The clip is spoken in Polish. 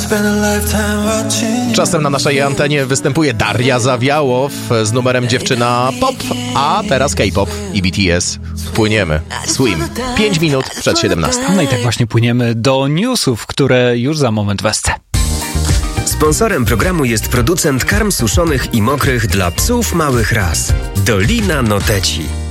Czasem na naszej antenie występuje Daria Zawiałow z numerem Dziewczyna Pop, a teraz K-pop i BTS. Płyniemy. Swim. 5 minut przed 17. No i tak właśnie płyniemy do newsów, które już za moment wezmę. Sponsorem programu jest producent karm suszonych i mokrych dla psów małych ras. Dolina Noteci.